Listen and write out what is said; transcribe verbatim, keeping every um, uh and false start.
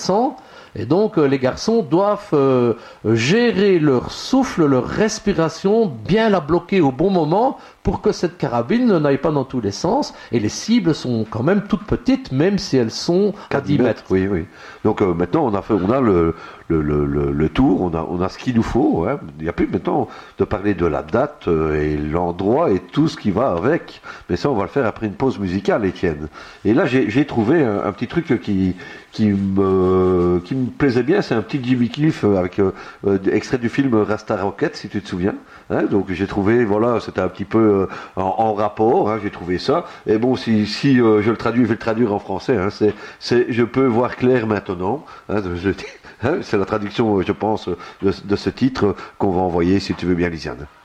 sang. Et donc, euh, les garçons doivent euh, gérer leur souffle, leur respiration, bien la bloquer au bon moment pour que cette carabine ne n'aille pas dans tous les sens. Et les cibles sont quand même toutes petites, même si elles sont à dix mètres. Oui, oui. Donc euh, maintenant, on a fait, on a le, le, le, le, le tour, on a, on a ce qu'il nous faut. Hein. Il n'y a plus maintenant de parler de la date euh, et l'endroit et tout ce qui va avec. Mais ça, on va le faire après une pause musicale, Étienne. Et là, j'ai, j'ai trouvé un, un petit truc qui, qui me, qui me plaisait bien. C'est un petit Jimmy Cliff avec euh, euh, extrait du film Rasta Rocket, si tu te souviens. Hein. Donc j'ai trouvé, voilà, c'était un petit peu euh, en, en rapport. Hein, j'ai trouvé ça. Et bon, si, si euh, je le traduis, je vais le traduire en français. Hein, c'est, c'est, je peux voir clair maintenant. Hein, je, hein, c'est la traduction, je pense, de, de ce titre qu'on va envoyer, si tu veux bien, Lisiane.